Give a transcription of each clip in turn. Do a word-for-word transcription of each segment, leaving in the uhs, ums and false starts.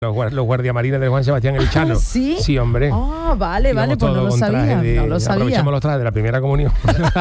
Los, guard- los guardiamarines de Juan Sebastián el Chano. ¿Sí? Sí, hombre. Ah, vale, Íbamos vale, pues no todos lo con sabía. traje de- No lo sabía. Aprovechamos los trajes de la primera comunión.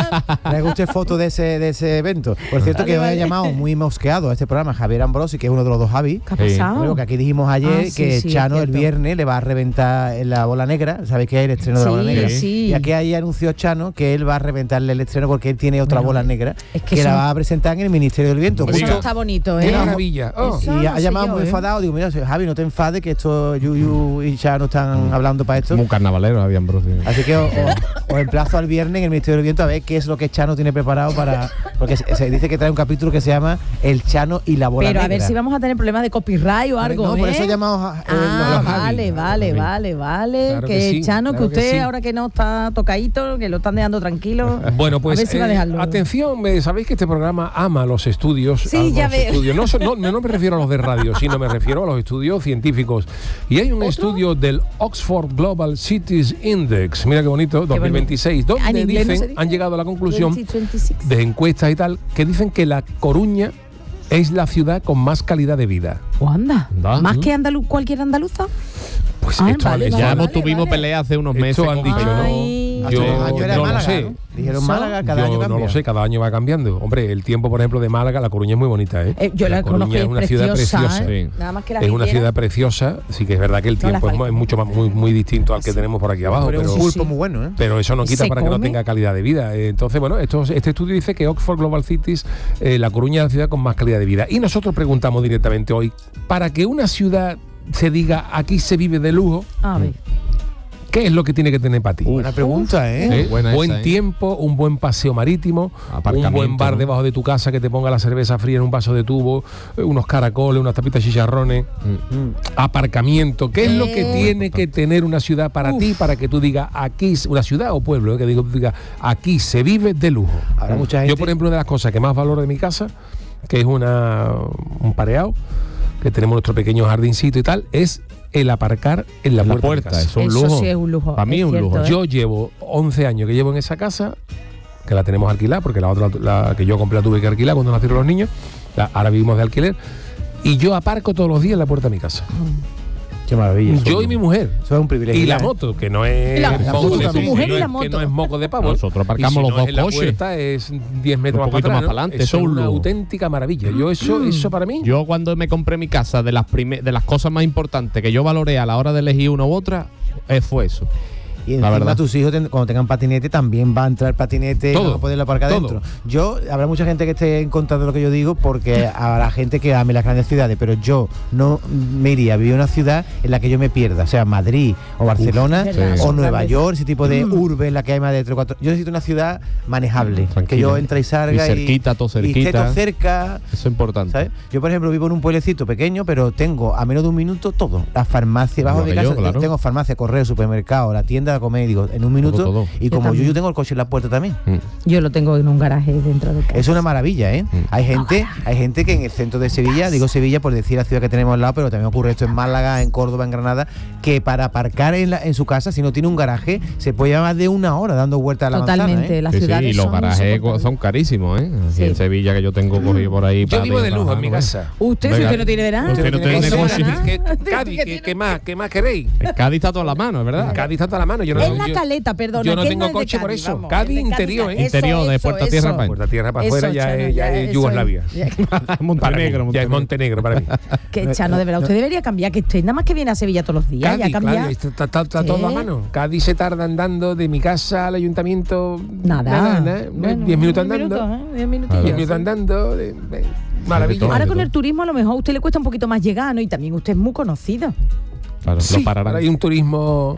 ¿Le gusta foto de ese, de ese evento? Por cierto, Vale, que os vale. he llamado muy mosqueado a este programa Javier Ambrosi, que es uno de los dos Javi. ¿Qué ha pasado? Luego que aquí dijimos ayer Ah, sí, que sí, Chano es el cierto. viernes le va a reventar en la bola negra. ¿Sabéis que es el estreno de la Sí, bola negra? sí. Y aquí ahí anunció Chano que él va a reventarle el estreno porque él tiene otra Bueno, bola negra es que, que la eso- va a presentar en el Ministerio del Viento. Eso Justo- no está bonito, ¿eh? ¡Qué maravilla! Oh. Eso Y no ha sé llamado yo, muy ¿eh? enfadado. Digo, mira, Javi, no te enfades que esto Yuyu y Chano están hablando para esto. Muy carnavalero había Ambrosio. Así que os, os- os emplazo al viernes en el Ministerio del Viento a ver qué es lo que Chano tiene preparado para... Porque se, se dice que trae un capítulo que se llama El Chano y la bola Pero negra. a ver si vamos a tener problemas de copyright o algo, No, ¿eh? por eso llamamos a... eh, Ah, los- vale, vale, Javi. vale, vale. Claro que, que sí, Chano, claro que que usted, sí. ahora que no está tocadito, que lo están dejando tranquilo. Bueno, pues a ver si va a eh, dejarlo. atención, eh, sabéis que este programa ama los estudios. Sí, a los ya veo. estudios. No, so- no, no me refiero a los de radio, sino me refiero a los estudios científicos. Y hay un ¿Otro? estudio del Oxford Global Cities Index, mira qué bonito, dos mil veintiséis, bonito. Ah, en donde inglés no se dicen, dice. han llegado a la conclusión veinte veintiséis. de encuestas y tal, que dicen que La Coruña es la ciudad con más calidad de vida. ¿O anda? Anda. ¿Más Mm. que andalu cualquier andaluza? Pues Ah, esto, vale, esto- Ya vale, hemos tuvimos vale. pelea hace unos Esto meses. han con dicho, Facebook. ¿no? Ay. Hace Yo unos años era no lo Málaga, sé. ¿no? Dijeron Eso. Málaga, cada Yo año no cambia. lo sé, cada año va cambiando. Hombre, el tiempo, por ejemplo, de Málaga, La Coruña es muy bonita, ¿eh? Eh, yo la, Coruña conozco, es es una ciudad preciosa, preciosa. ¿eh? Sí. Nada más que la Es una gente ciudad preciosa, sí que es verdad que el No tiempo la es, mu- falta. es mucho más muy, muy distinto al que tenemos por aquí abajo, Pero es pero, un pulpo sí. muy bueno, ¿eh? pero eso no ¿Y quita se para que no come? tenga calidad de vida. Eh, Entonces, bueno, esto, este estudio dice que Oxford Global Cities, eh, La Coruña es la ciudad con más calidad de vida. Y nosotros preguntamos directamente hoy, para que una ciudad se diga aquí se vive de lujo, A ver. ¿qué es lo que tiene que tener para ti? Buena pregunta, ¿eh? ¿Eh? buena Buen esa, ¿eh? tiempo, un buen paseo marítimo, un Aparcamiento, buen bar ¿no? debajo de tu casa que te ponga la cerveza fría en un vaso de tubo, eh, unos caracoles, unas tapitas de chicharrones, Mm. aparcamiento. ¿Qué es lo que Eh. tiene que tener una ciudad para ti, para que tú digas aquí, una ciudad o pueblo, eh, que digo, tú digas aquí se vive de lujo? Habrá mucha gente... Yo, por ejemplo, una de las cosas que más valoro de mi casa, que es una un pareado, que tenemos nuestro pequeño jardincito y tal, es el aparcar en la, La puerta, de mi puerta, casa. eso es un Eso lujo. sí es un lujo. Para mí es es un cierto, lujo. ¿eh? Yo llevo once años que llevo en esa casa, que la tenemos alquilada, porque la otra, la que yo compré la tuve que alquilar cuando nacieron los niños, la- ahora vivimos de alquiler, y yo aparco todos los días en la puerta de mi casa. Qué maravilla. eso. Yo y mi mujer. Eso es un privilegio. Y la ¿eh? moto, que no es Y la- la moco moto de también. pavo, Tu mujer que no y la es- moto. que no es moco de pavo. Nosotros aparcamos Y si los no dos es en la coches. puerta es diez metros Un más poquito para más atrás, para ¿no? adelante, Eso eso es es un una lujo. auténtica maravilla. Yo eso, eso para mí. Yo cuando me compré mi casa, de las prime- de las cosas más importantes que yo valoré a la hora de elegir una u otra, eh, fue eso. Y La encima verdad. tus hijos ten- cuando tengan patinete también va a entrar patinete y Todo, van a poderlo aparcar todo. dentro. Yo, habrá mucha gente que esté en contra de lo que yo digo porque habrá gente que ame las grandes ciudades, pero yo no me iría a vivir en una ciudad en la que yo me pierda, o sea, Madrid o Barcelona es verdad, o son Nueva grandes. York, ese tipo de urbe en la que hay más de tres o cuatro. Yo necesito una ciudad manejable, que Tranquila. yo entre y salga Y cerquita, todo y esté cerquita. todo cerca. Eso es importante. ¿Sabes? Yo, por ejemplo, vivo en un pueblecito pequeño, pero tengo a menos de un minuto todo. La farmacia, bajo Igual de que casa, yo, claro. tengo farmacia, correo, supermercado, la tienda de comer, digo, en un minuto. Todo, todo. Y Yo como yo, también. yo tengo el coche en la puerta también. Mm. Yo lo tengo en un garaje dentro de casa. Es una maravilla, ¿eh? Mm. Hay gente, hay gente que en el centro de Sevilla, digo Sevilla por decir la ciudad que tenemos al lado, pero también ocurre esto en Málaga, en Córdoba, en Granada, que para aparcar en, la- en su casa, si no tiene un garaje, se puede llevar más de una hora dando vueltas a la Totalmente. manzana, ¿eh? Las Sí, sí, ciudades y los son garajes insoportables. son carísimos, ¿eh? Aquí Sí. en Sevilla que yo tengo cogido por ahí. Yo para vivo de ir lujo en mi trabajando, casa. Usted, si Venga. usted no tiene verano. Usted no tiene ¿Qué- negocio. qué- qué- Cádiz, ¿qué- ¿qué más, qué más queréis? El Cádiz está toda la mano, ¿verdad? Cádiz está toda la mano. Yo no, Es la yo- caleta, perdona. yo no que tengo es de coche por Cádiz, eso. vamos, Cádiz el de interior, ¿eh? Eso, Interior, de eso, puerta a eso. tierra para Puerta tierra para Eso, afuera ya, Chano, es, ya es eso Yugoslavia. ya- Para mí, Montenegro, ya es Montenegro para mí. Que Chano, de verdad, usted debería cambiar, que usted nada más que viene a Sevilla todos los días, ya Cádiz, cambia. claro, está, está- está- está todo a ¿Qué? mano. Cádiz se tarda andando de mi casa al ayuntamiento. Nada. Nada, nada. Bueno, Diez minutos diez andando. minutos, ¿eh? Diez minutos. Claro. Diez minutos andando. de- de- maravilla. todo. Ahora con el turismo a lo mejor a usted le cuesta un poquito más llegar, ¿no? Y también usted es muy conocido. Claro, Sí, lo pararán. ahora hay un turismo.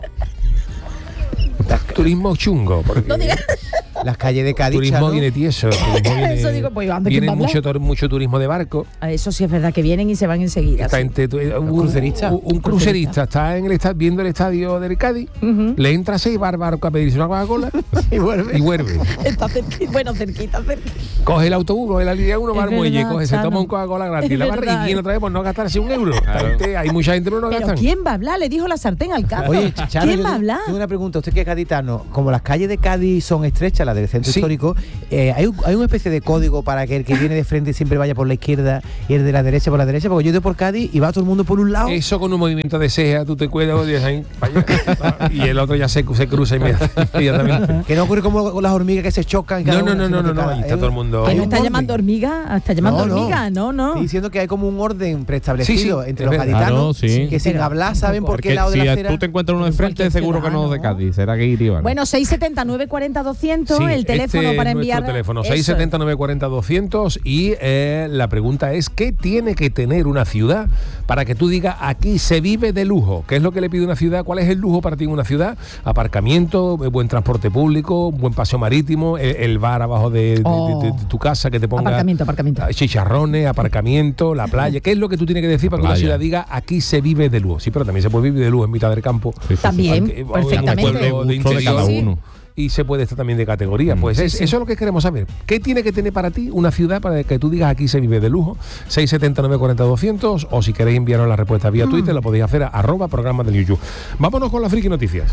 Turismo chungo. Porque No diga- Las calles de Cádiz, turismo Chano, viene tieso. turismo viene, Eso digo, pues, anda, ¿quién viene va a hablar? mucho, tor- mucho turismo de barco. A Eso sí es verdad, que vienen y se van enseguida. Está sí. entre, tu- eh, un, cruceristas. un- un crucerista está en el estadio, viendo el estadio del Cádiz, Ujú. le entra seis va al barco a pedirse una Coca-Cola y vuelve. y vuelve. Está cerquita, bueno, cerquita, cerquita. Coge el autobús, coge la línea uno, va Es al muelle, verdad, coge, se Chano. toma un Coca-Cola gratis, Es la barra y verdad. viene otra vez por no gastarse un euro. Claro. Gente, hay mucha gente que no lo Pero gastan. ¿quién va a hablar? Le dijo la sartén al cazo. Oye, Chano, ¿Quién yo va a tengo- hablar? Tengo una pregunta, usted que es gaditano, como las calles de Cádiz son estrechas, las la del centro Sí. histórico, eh, hay, un- hay una especie de código para que el que viene de frente siempre vaya por la izquierda y el de la derecha por la derecha, porque yo he ido por Cádiz y va todo el mundo por un lado. Eso con un movimiento de ceja, tú te cuidas y dices, "Ay, vaya", y el otro ya se, se cruza inmediatamente. Que no ocurre como con las hormigas que se chocan. cada No, no, una, no, sino no, que no, no, cada- ahí está hay todo el un- mundo. ¿Qué hay me un está orden. llamando hormiga? ¿Está llamando No, no. hormiga? No, no. Estoy diciendo que hay como un orden preestablecido Sí, sí, entre es los verdad. gaditanos, Claro, sí. que sin Pero hablar saben por Porque qué lado de si la acera. tú te encuentras uno de En frente, cualquier seguro que no ciudad, de ¿no? Cádiz. Será que iría. Bueno, seis setenta, nueve cuarenta, doscientos, Sí, el teléfono este para es enviar. nuestro teléfono, Eso seis es. setenta, nueve cuarenta, doscientos y eh, la pregunta es, ¿qué tiene que tener una ciudad para que tú digas, aquí se vive de lujo? ¿Qué es lo que le pide una ciudad? ¿Cuál es el lujo para ti en una ciudad? Aparcamiento, eh, buen transporte público, buen paseo marítimo, el, el bar abajo de, de- Oh. de- de tu casa que te ponga... Aparcamiento, aparcamiento. Chicharrones, aparcamiento, la playa. ¿Qué es lo que tú tienes que decir para que una playa. ciudad diga, aquí se vive de lujo? Sí, pero también se puede vivir de lujo en mitad del campo. Sí, sí, sí. También, Aunque, o en un perfectamente. pueblo de Gusto de cada interior, uno. y se puede estar también de categoría. Pues es- eso es lo que queremos saber. ¿Qué tiene que tener para ti una ciudad para que tú digas aquí se vive de lujo? seis setenta, nueve cuarenta, doscientos o si queréis enviarnos la respuesta vía Twitter, lo podéis hacer a arroba programa del YouTube. Vámonos con las friki noticias.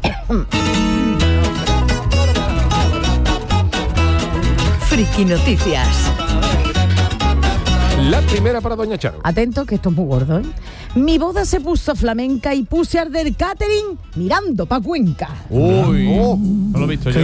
Friki Noticias. La primera para Doña Charo. Atento, que esto es muy gordo, ¿eh? Mi boda se puso flamenca y puse a arder catering mirando pa' Cuenca. Uy, no lo he visto yo.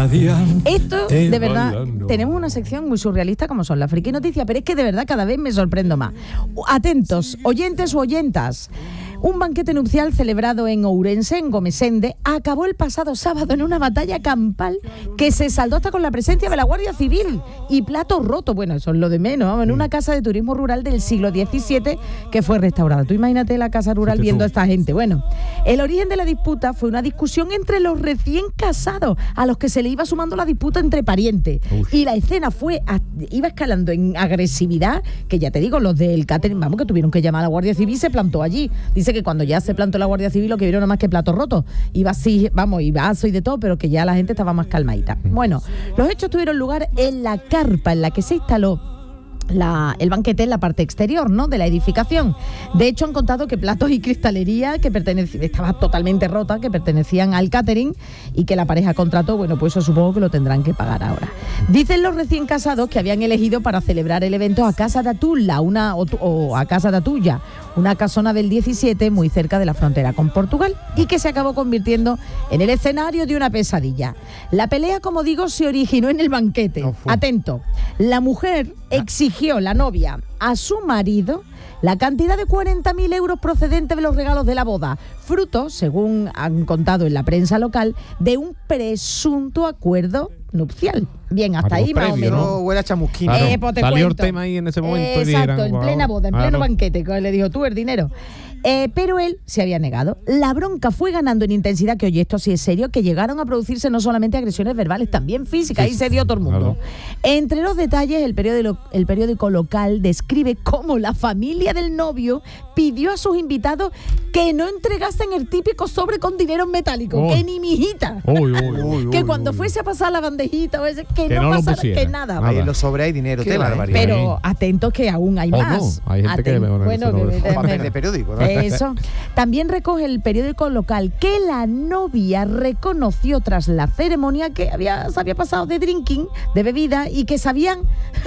Esto, de verdad, bailando. tenemos una sección muy surrealista como son las friki noticias, pero es que de verdad cada vez me sorprendo más. Atentos, oyentes u oyentas. Un banquete nupcial celebrado en Ourense, en Gomesende, acabó el pasado sábado en una batalla campal que se saldó hasta con la presencia de la Guardia Civil y platos rotos. Bueno, eso es lo de menos, vamos, en una casa de turismo rural del siglo diecisiete que fue restaurada. Tú imagínate la casa rural viendo a esta gente. Bueno, el origen de la disputa fue una discusión entre los recién casados, a los que se le iba sumando la disputa entre parientes. Y la escena fue a- iba escalando en agresividad, que ya te digo, los del catering, vamos, que tuvieron que llamar a la Guardia Civil y se plantó allí. Dice que cuando ya se plantó la Guardia Civil lo que vieron no más que platos rotos. Iba así, vamos, y vaso y de todo, pero que ya la gente estaba más calmadita. Bueno, los hechos tuvieron lugar en la carpa en la que se instaló La, el banquete en la parte exterior, ¿no?, de la edificación. De hecho, han contado que platos y cristalería que pertenecían, estaba totalmente rota, que pertenecían al catering y que la pareja contrató. Bueno, pues eso supongo que lo tendrán que pagar ahora. Dicen los recién casados que habían elegido para celebrar el evento a Casa de Atulla, una, o, tu- o a Casa de Atulla, una casona del diecisiete muy cerca de la frontera con Portugal y que se acabó convirtiendo en el escenario de una pesadilla. La pelea, como digo, se originó en el banquete. No fue. Atento, la mujer exigió, la novia, a su marido la cantidad de cuarenta mil euros procedentes de los regalos de la boda, fruto, según han contado en la prensa local, de un presunto acuerdo nupcial. Bien, hasta Algo ahí más o previo, menos. No huele a chamusquín. Claro. Eh, pues te Salió el cuento. tema ahí en ese momento y Exacto, dijeron, en "Wow". plena boda, en Claro. pleno banquete, que le dijo tú el dinero. Eh, pero él se había negado. La bronca fue ganando en intensidad, que oye, esto sí es serio, que llegaron a producirse no solamente agresiones verbales, también físicas, y se dio todo el mundo. Entre los detalles, el periódico, el periódico local describe cómo la familia del novio pidió a sus invitados que no entregasen el típico sobre con dinero en metálico, Oh. que ni mijita. Uy, uy, uy. que cuando fuese a pasar la bandejita, o ese, que, Que no, no lo pasara, pusiera. que nada. Nada. Ahí en los sobres hay dinero. Qué tela, ¿eh? barbaridad. Pero atentos que aún hay O más. no, hay gente que Aten- le pone bueno, ese nombre. que- O papel de periódico, ¿no? Eso. También recoge el periódico local que la novia reconoció tras la ceremonia que había, se había pasado de drinking, de bebida, y que sabían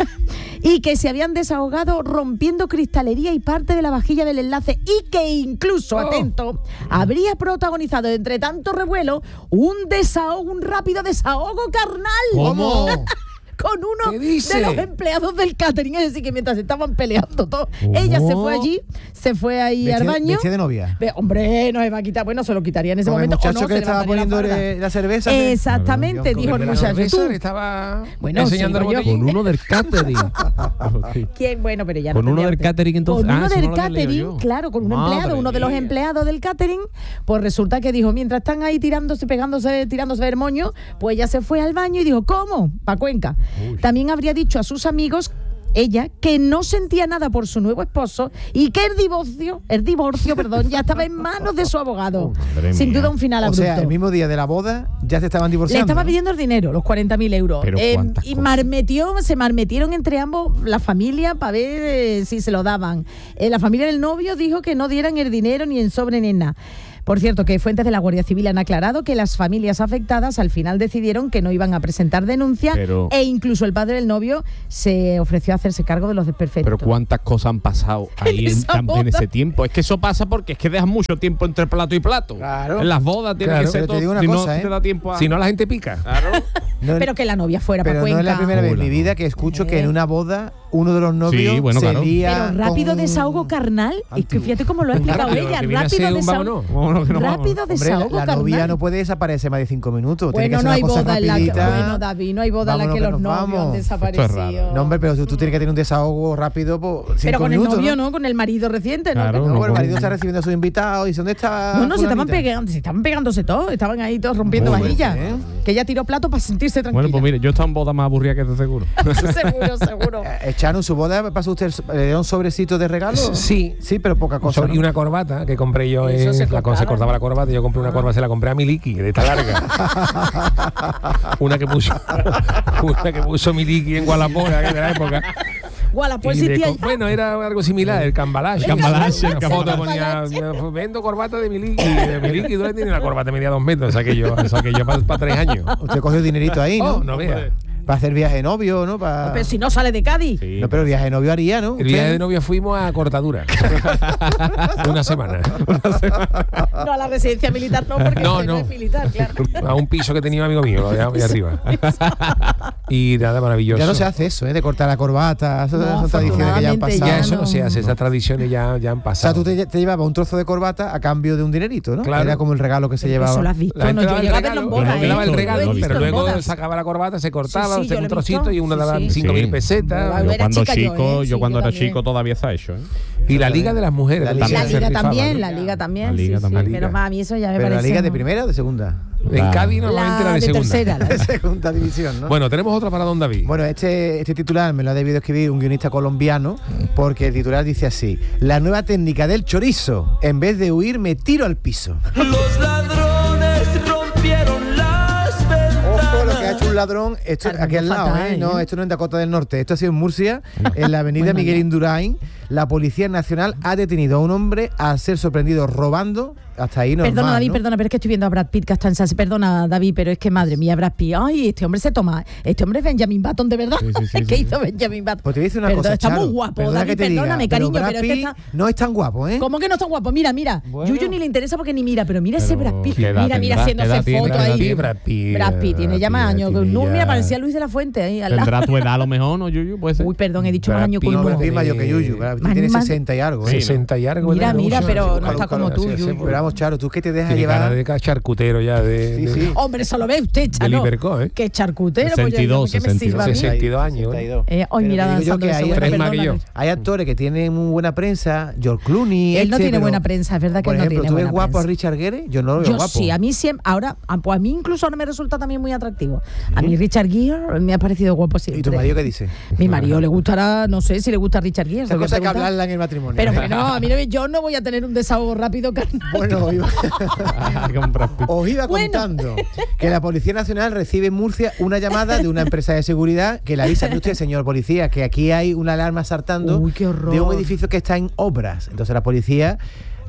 y que se habían desahogado rompiendo cristalería y parte de la vajilla del enlace, y que incluso, Oh. atento, habría protagonizado entre tanto revuelo un desahogo, un rápido desahogo carnal. ¿Cómo? Con uno ¿Qué dice? de los empleados del catering, es decir, que mientras estaban peleando todos, ella se fue allí, se fue ahí al Vestida- baño. vestida de novia. Ve, hombre, no se va a quitar, bueno, se lo quitaría en ese Con el momento. o muchacho no, que se estaba levantaría la poniendo falda. la cerveza. ¿sí? Exactamente, Claro, dijo con el la muchacho. cerveza Tú, le estaba Bueno, enseñando sí, el yo. botín. Con uno del catering. ¿quién? Bueno, pero ya no Con uno tendría del usted. catering, entonces. Con uno Ah, eso del no lo había leído catering, yo. claro, con un Madre empleado, uno de los mía. empleados del catering, pues resulta que dijo, mientras están ahí tirándose, pegándose, tirándose del moño, pues ella se fue al baño y dijo, ¿cómo? Pa' Cuenca. También habría dicho a sus amigos, ella, que no sentía nada por su nuevo esposo y que el divorcio, el divorcio, perdón, ya estaba en manos de su abogado. Madre Sin mía. duda un final O abrupto. sea, el mismo día de la boda ya se estaban Le divorciando. estaba ¿no? pidiendo el dinero, los cuarenta mil euros. Pero Eh, cuántas y cosas. marmetió, se marmetieron entre ambos la familia para ver eh, si se lo daban. Eh, la familia del novio dijo que no dieran el dinero ni en sobre ni en nada. Por cierto, que fuentes de la Guardia Civil han aclarado que las familias afectadas al final decidieron que no iban a presentar denuncia Pero- e incluso el padre del novio se ofreció a hacerse cargo de los desperfectos. Pero cuántas cosas han pasado ahí En en, esa tan- boda. en ese tiempo. Es que eso pasa porque es que dejas mucho tiempo entre plato y plato. Claro. En las bodas tiene Claro. que ser Pero te todo. digo una si cosa, no ¿eh? te da tiempo a. Si no, la gente pica. Claro. No, Pero que la novia fuera para pero Cuenca. no es la primera vez en Hola. mi vida que escucho que Eh. en una boda uno de los novios Sí, bueno, se claro. lía Pero rápido con- desahogo carnal. Es que Antiguo. fíjate cómo lo ha explicado Rápido, ella. que viene a Rápido ser un desahogo. vámonos. Vámonos, que nos vamos. Rápido Hombre, desahogo la carnal. novia no puede desaparecer más de cinco minutos. Tiene que Bueno, ser no una hay cosa boda en la que. rapidita. Bueno, David, no hay boda en la Vámonos que que los nos novios han vamos. desaparecido. No, hombre, pero tú, tú tienes que tener un desahogo rápido por cinco Pero con minutos. el novio, ¿no? ¿no? Con el marido reciente, ¿no? Claro, Que- No, no, el marido con- está recibiendo a sus invitados y dice, ¿dónde está No, no, se estaban, fulanita? pegando, se estaban pegándose todos, estaban ahí todos rompiendo Muy vajillas. bien, ¿eh? Que ella tiró plato para sentirse tranquila. Bueno, pues mire, yo he estado en boda más aburrida que de seguro. seguro, seguro. Eh, Chano, ¿su boda pasó usted le dio un sobrecito de regalo? Sí. Sí, pero poca cosa. So- ¿no? Y una corbata que compré yo, Eso en, se la, cortaba, se cortaba ¿no? la corbata, yo compré una corbata, se la compré a Miliki, de esta larga. una que puso una que puso Miliki en Gualapora, que de la época. Guala, pues Y de existía co- ya. Bueno, era algo similar, el cambalache. El cambalache, el Una cambalache. foto ponía, vendo corbata de Miliki, de Miliki, tú tiene una corbata media dos metros, saqué yo, saqué yo para tres años. Usted cogió dinerito ahí, ¿no? Oh, no vea. Para hacer viaje de novio, ¿no? Para... Pero si no sale de Cádiz. Sí. No, pero el viaje de novio haría, ¿no? El viaje Usted- de novia fuimos a Cortadura. Una semana. No, a la residencia militar no, porque No, usted no. es militar, claro. A un piso que tenía un amigo mío, allá, allá arriba. Y nada, maravilloso. Ya no se hace eso, ¿eh? De cortar la corbata. Eso No, son tradiciones que ya han afortunadamente pasado. Ya eso no no. se hace, esas tradiciones ya, ya han O sea, pasado. tú te, te llevabas un trozo de corbata a cambio de un dinerito, ¿no? Claro. Era como el regalo que se llevaba. Eso lo has visto, La no, gente yo daba el llegaba a verlo regalo, en bodas, la gente ¿eh? daba el Lo he regalo, visto pero en luego bodas. sacaba la corbata, se cortaba, Sí, sí, yo hacía lo un he visto. trocito y uno Sí, daba sí. cinco Sí. mil pesetas. Yo Yo era cuando chica yo, chico, ¿eh? yo Sí, cuando yo era también. chico todavía está hecho, ¿eh? Y la Liga de las Mujeres. La también Liga- La se liga rifaba, también, ¿no? la liga también. La liga sí, también. sí. Pero más a mí eso ya me ¿Pero la parece. liga de un- primera o de segunda? En Cádiz normalmente La era de, de segunda. tercera. De segunda división, ¿no? Bueno, tenemos otra para Don David. Bueno, este, este titular me lo ha debido escribir un guionista colombiano, porque el titular dice así: la nueva técnica del chorizo, en vez de huir me tiro al piso. Los ladrones rompieron las ventanas. Ojo lo que ha hecho un ladrón, esto Claro, aquí al lado, fatal, ¿eh? No, ¿eh? esto no es en Dakota del Norte, esto ha sido en Murcia, en la avenida Bueno, Miguel ya. Indurain. La Policía Nacional ha detenido a un hombre al ser sorprendido robando. Hasta ahí normal, Perdona, David, ¿no? perdona, pero es que estoy viendo a Brad Pitt que está en salsa. Perdona, David, pero es que madre mía, Brad Pitt. Ay, este hombre se toma. Este hombre es Benjamin Button, de verdad. Sí, sí, sí, ¿Qué sí. hizo Benjamin Button? Pues te voy a decir una Perdón, cosa, está Charo, muy guapo, perdona David, que te diga, perdóname, pero cariño, Brad pero es que Pitt está. no es tan guapo, ¿eh? ¿Cómo que no está guapo? Mira, mira. Bueno. Yuyu ni le interesa porque ni mira, pero mira ese Pero, Brad Pitt. ¿qué edad Mira, mira, tendrá? ¿Qué edad haciéndose tiene? foto ¿Qué edad ahí. tiene? Brad Pitt, Brad Pitt tiene ya más Brad Pitt años. tiene No, ya- mira, parecía Luis de la Fuente ahí al lado. Tendrá tu edad a lo mejor, ¿no, Yuyu? Puede ser. Uy, perdón, he dicho más Brad años que Pitt, un No, Brad nuevo. Pitt mayor que Yuyu. Brad Pitt Más- tiene más- sesenta y algo, ¿eh? Sí, sesenta y algo. Mira, ¿verdad? mira, Mucho, pero mucho, no está búscalo, como tú, así, así, Yuyu. Pero vamos, Charo, ¿tú qué te dejas Tiene cara llevar? de charcutero ya, de, Sí, de- sí. Hombre, eso lo ve usted, Chano. Libercó, ¿eh? Que charcutero, pues yo sesenta y dos, digo, ¿qué me sirve a mí? sesenta y dos años, ¿eh? sesenta y dos. Eh, hoy Pero mira, te digo yo danzando que eso, hay, bueno, tres más que perdóname. yo. hay actores que tienen muy buena prensa. George Clooney. Él no este, tiene pero- buena prensa, es verdad que Por él no ejemplo, tiene ¿tú ves buena guapo a prensa. Richard Gere? Yo no lo veo Yo guapo. sí, a mí siempre, ahora, a, pues a mí incluso ahora me resulta también muy atractivo. A mí Richard Gere me ha parecido guapo siempre. ¿Y tu marido qué dice? Mi marido le gustará, no sé si le gusta Richard Gere. Esa se lo voy a cosa hay que preguntar. hablarla en el matrimonio. Pero que no, a mí no, yo no voy a tener un desahogo rápido, carnal. Bueno, os iba, Con Brad Pitt. os iba Bueno. contando que la Policía Nacional recibe en Murcia una llamada de una empresa de seguridad que le avisa a usted, señor policía, que aquí hay una alarma saltando Uy, qué horror. de un edificio que está en obras. Entonces la policía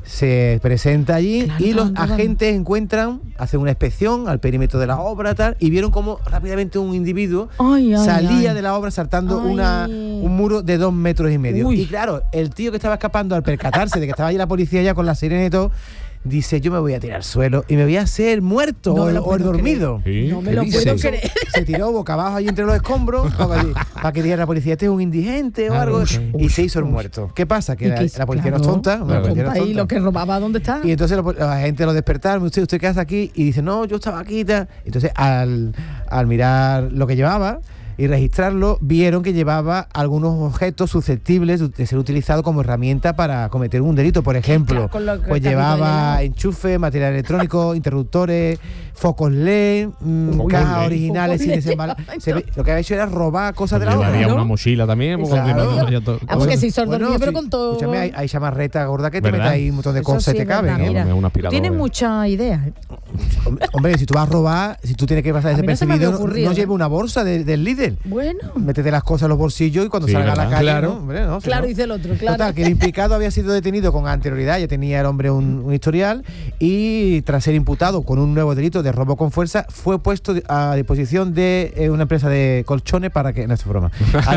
se presenta allí Claro, y los estaban todos- agentes encuentran, hacen una inspección al perímetro de la obra tal, y vieron cómo rápidamente un individuo Ay, ay, salía ay. de la obra saltando Ay. una, un muro de dos metros y medio. Uy. Y claro, el tío que estaba escapando al percatarse de que estaba allí la policía ya con la sirena y todo, dice: yo me voy a tirar al suelo y me voy a hacer muerto No o, me lo o el puedo dormido. Sí. No me ¿Qué lo dices? puedo creer. Se tiró boca abajo ahí entre los escombros para que, para que dijera la policía: este es un indigente o Claro, algo. sí. Y se hizo el muerto. ¿Qué pasa? Que Y la, que- la policía no es claro, tonta. no la es policía no es tonta. Y tonta. lo que robaba, ¿dónde está? Y entonces lo- la gente lo despertaron: usted, usted qué hace aquí, y dice: no, yo estaba aquí y tal. Entonces al, al mirar lo que llevaba y registrarlo, vieron que llevaba algunos objetos susceptibles de ser utilizados como herramienta para cometer un delito. Por ejemplo, Claro, con lo que pues te ha llevaba dicho enchufe, material electrónico, interruptores, focos L E D, mm, Focos cajas L E D. originales sin Focos L E D. desembalaje. Se ve- Lo que había hecho era robar cosas de la Llevaría obra. una mochila también. porque Claro. si no, ya todo- Ah, porque se hizo el Bueno, dormido, pero sí, con todo. Escúchame, hay, hay chamarretas gordas que te ¿Verdad? metes ahí un montón de Eso cosas sí y te es verdad, caben, ¿eh? mira. Hombre, un aspirador, Tienes eh. mucha idea. ¿eh? Hombre, si tú vas a robar, si tú tienes que pasar A mí no se me desapercibido, había no, ocurrido, no ¿eh? lleve una bolsa de- del líder. Bueno, Métete las cosas en los bolsillos y cuando Sí, salga a la ¿verdad? calle. Claro. ¿no? Hombre, no, si claro, no. dice el otro, claro. Total, que el implicado había sido detenido con anterioridad, ya tenía el hombre un, un historial, y tras ser imputado con un nuevo delito de robo con fuerza, fue puesto a disposición de eh, una empresa de colchones para que, no es broma,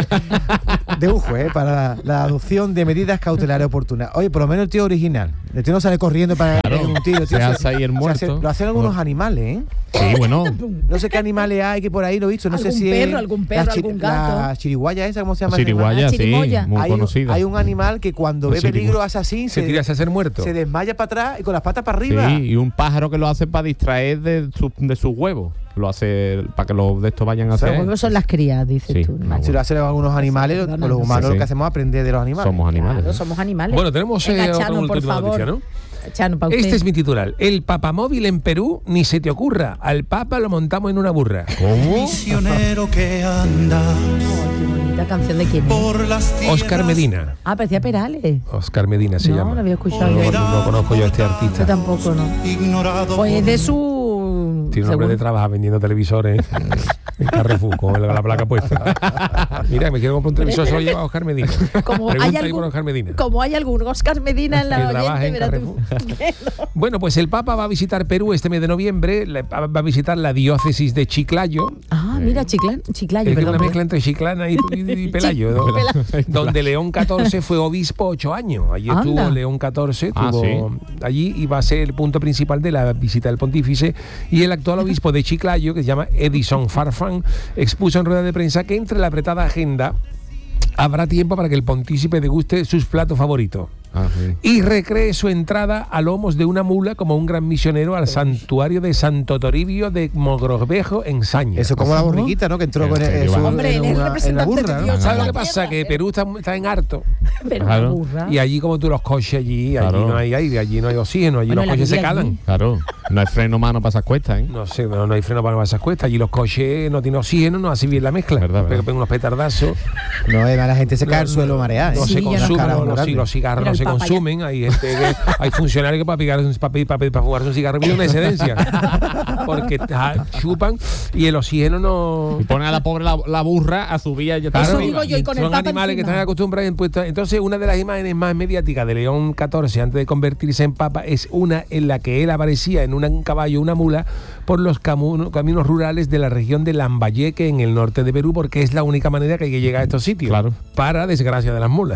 a- de lujo, eh, para la, la adopción de medidas cautelares oportunas. Oye, por lo menos el tío original, el tío no sale corriendo para Claro, un tiro, el tío se hace ahí el se hace- muerto. lo hacen algunos animales, ¿eh? Sí, bueno. No sé qué animales hay que por ahí lo he visto, no sé Algún si es perro, algún perro, la chi- algún gato. La chiriguaya esa, ¿cómo se llama? Chiriguaya, La sí, chirimoya. muy hay, un, conocida. hay un animal que cuando La ve peligro chirimoya. hace así, Se tira a ser muerto. se desmaya para atrás y con las patas para arriba. Sí, y un pájaro que lo hace para distraer de, su- de sus huevos. Lo hace para que los de estos vayan a O sea, hacer. Los huevos son las crías, dices Sí, tú. no, macho. Si lo hacen algunos animales, Perdona, los no humanos sé. lo Sí. que hacemos es aprender de los animales. Somos animales. Claro, ¿no? somos animales. Bueno, tenemos eh, Venga, otra Chano, por última favor. noticia, ¿no? Chano, pa' usted. Este es mi titular. El papamóvil en Perú, ni se te ocurra. Al papa lo montamos en una burra. ¿Cómo? Misionero que anda Oh, qué bonita canción de quién es. por las tierras. Oscar Medina. Ah, parecía Perales. Oscar Medina se No, llama. no había escuchado No, yo. no conozco yo a este Yo artista. tampoco, ¿no? Ignorado Pues por de su... Tiene un nombre de según- trabajo vendiendo televisores en Carrefour con la, la placa puesta. Mira, me quiero comprar un televisor, solo lleva Oscar Medina. Como Pregunta hay, ahí algún, por Oscar Medina. como hay algún Oscar Medina en la Que trabaja oyente, en verás tú. Bueno, pues el Papa va a visitar Perú este mes de noviembre, le- va a visitar la diócesis de Chiclayo, Ah, mira, Chiclan, Chiclayo, es que perdón. una mezcla entre Chiclana y, y- y Pelayo, ¿no? Pelayo. Donde León catorce fue obispo ocho años. Allí estuvo Anda. León catorce, Ah, estuvo allí y va a ser el punto principal de la visita del pontífice. Y el actual obispo de Chiclayo, que se llama Edison Farfán, expuso en rueda de prensa que entre la apretada agenda habrá tiempo para que el pontífice deguste sus platos favoritos Ah, sí. y recree su entrada a lomos de una mula como un gran misionero al santuario de Santo Toribio de Mogrovejo en Saña. Eso como la borriquita, ¿no? Que entró con ¿En el, serio? eso Hombre, en, él es una, en la representante burra, de ¿no? Dios. ¿Sabes lo que la pasa? tierra, Que ¿eh? Perú está, está en harto. Pero Claro. una burra. Y allí como tú los coches allí, allí Claro. no hay aire, allí no hay oxígeno, allí Bueno, los la coches se vida allí. calan. Claro. No hay freno mano para esas cuestas, ¿eh? No sé, no, no hay freno para esas cuestas. Allí los coches no tienen oxígeno, no hace bien la mezcla. Verdad, verdad. Pegan unos petardazos. No, además la gente se cae al No, suelo mareada. ¿eh? No Sí, se yo no- consumen, Caras los, muy los, grandes. los cigarros Mira, no el se Papa ya- consumen. Hay gente que, hay funcionarios que para, picar, para, pedir- para, pedir- para fumarse un cigarro piden una excedencia. Porque ah, chupan y el oxígeno no. Y pone a la pobre la, la burra a subir allá Eso arriba. digo yo, y con el Son Papa animales que encima. están acostumbrados en puestos. Entonces, una de las imágenes más mediáticas de León catorce antes de convertirse en papa es una en la que él aparecía en una- un caballo, una mula, por los camu- caminos rurales de la región de Lambayeque en el norte de Perú, porque es la única manera que hay que llegar a estos sitios. Claro. Para desgracia de las mulas.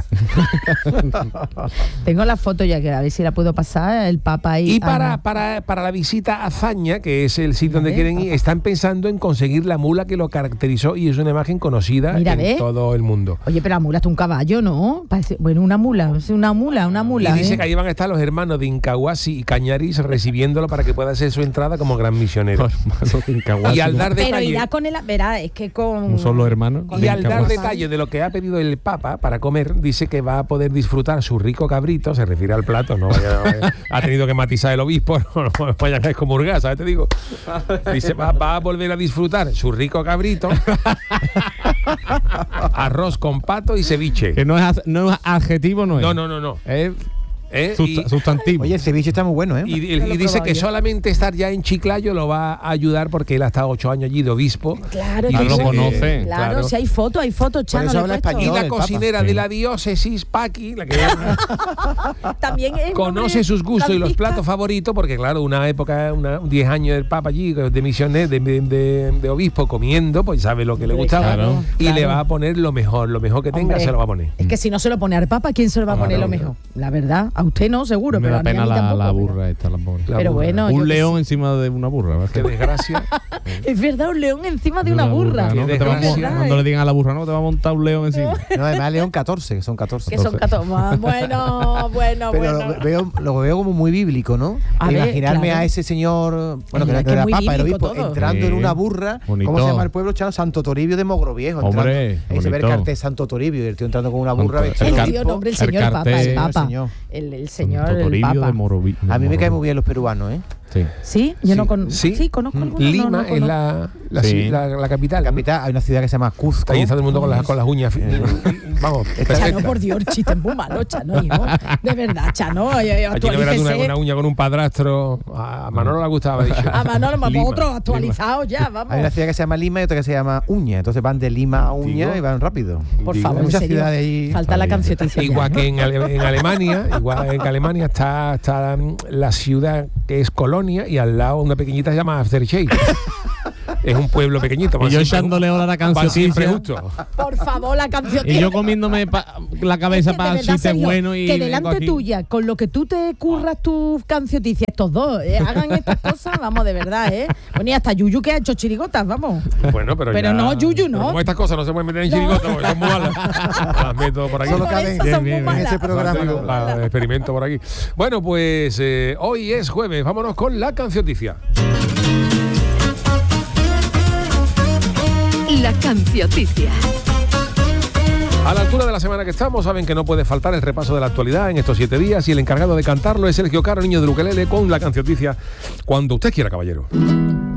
Tengo la foto ya, que a ver si la puedo pasar, el Papa ahí. Y para, Ah, para, para la visita a Zaña, que es el sitio donde Ve, quieren ir, papá. están pensando en conseguir la mula que lo caracterizó y es una imagen conocida Mira, en ve. todo el mundo. Oye, pero la mula es un caballo, ¿no? Parece- bueno, una mula, es una mula, una mula. Y dice ¿eh? que ahí van a estar los hermanos de Incahuasi y Cañaris recibiéndolo para que pueda hacer su entrada como gran misionero. Y al dar Pero detalle, irá con el... Verá, es que con... Un solo hermano. con y de al dar Incahuasi. detalle de lo que ha pedido el Papa para comer, dice que va a poder disfrutar su rico cabrito, se refiere al plato, no vaya- vaya- ha tenido que matizar el obispo, no, no vayan a excomulgar, ¿sabes? Te digo. Dice, va, va a volver a disfrutar su rico cabrito, arroz con pato y ceviche. Que no es, ad- no es adjetivo, no es. No, no, no, no. Es ¿Eh? susta- Y- sustantivo. Oye, el ceviche está muy bueno, ¿eh? Y, y- No lo y he dice probado que yo. solamente estar ya en Chiclayo lo va a ayudar porque él ha estado ocho años allí de obispo. Claro, Y Ah, que lo dice que- conoce. Claro, claro. si hay fotos, hay fotos, Chano, eso le he habla puesto. Y español. la el Papa. cocinera Sí. de la diócesis, Paqui, la que También es conoce sus gustos y los francisca. platos favoritos, porque claro, una época, una, diez años del Papa allí, de misionero, de, de, de- de obispo, comiendo, pues sabe lo que le Hombre, gustaba. claro, y claro. le va a poner lo mejor, lo mejor que tenga, Hombre, se lo va a poner. Es que si no se lo pone al Papa, ¿quién se lo va a Claro, poner lo claro. mejor? La verdad, a usted no, seguro, Me pero da a mí, a pena mí la, tampoco. la pero- burra esta, la pobre. La Pero burra. bueno, yo Un qué león sé. encima de una burra. ¿verdad? Qué desgracia. Es verdad, un león encima de una burra. ¿no? Qué Que te va a mon- desgracia. cuando le digan a la burra, no, te va a montar un león encima. No, además León catorce, que son catorce. Que son catorce. Bueno, bueno, Pero bueno. lo veo, lo veo como muy bíblico, ¿no? A ver, Imaginarme claro. a ese señor, bueno, Es que, verdad no que era muy papa, era bíblico obispo, todo. entrando Sí. en una burra. Bonito. ¿Cómo se llama el pueblo, chavo? Santo Toribio de Mogroviejo. Hombre, entrando- Ahí se ve el bonito. cartel Santo Toribio y el tío entrando con una burra Santo- vestido El de car- tío, obispo. no, hombre, el el señor Papa, cartel- el Papa. señor. El, el señor, Santo el Toribio Papa. de Morovi- A mí me caen Morovi- muy bien los peruanos, ¿eh? Sí. ¿Sí? Yo Sí. no con... Sí. sí, conozco algunos, Lima no, no es conozco. la, la, Sí. la, la capital. ¿no? Capital, hay una ciudad que se llama Cuzco. Ahí está todo el mundo con las, con las uñas. Vamos, Chano, perfecta. por Dios, chiste muy malo, Chano, hijo. De verdad, Chano, eh, Allí no verás una, actualícese. una uña con un padrastro. A Manolo le gustaba, dicho. A Manolo, vamos, Lima. otro actualizado ya, vamos. Hay una ciudad que se llama Lima y otra que se llama Uña. Entonces van de Lima a Uña Digo. y van rápido. Por Digo, favor, en muchas serio. ciudades ahí. Falta la Ahí. cancioticia. Igual que en, Ale- en Alemania, igual en Alemania está, está mm, la ciudad que es Colonia y al lado una pequeñita se llama Aftershave. Es un pueblo pequeñito. Y van yo siempre- echándole hora a la van siempre cancioticia. justo. Por favor, la cancioticia. Y yo comiéndome pa- la cabeza Es que, de para verdad, chistes Sergio, buenos y que vengo delante aquí. tuya, con lo que tú te curras tus cancioticias, estos dos, eh, hagan estas cosas, vamos, de verdad, ¿eh? Bueno, y hasta Yuyu que ha hecho chirigotas, vamos. Bueno, pero, Pero ya- no, Yuyu, no. pero como estas cosas no se pueden meter en No. chirigotas porque son muy malas. Las meto por aquí. Solo Por caben eso son muy bien, bien. malas. en ese programa. Las- las experimento por aquí. Bueno, pues eh, hoy es jueves. Vámonos con la cancioticia. La cancioticia. A la altura de la semana que estamos, saben que no puede faltar el repaso de la actualidad en estos siete días y el encargado de cantarlo es Sergio Caro, niño de Ukelele, con la cancioticia. Cuando usted quiera, caballero.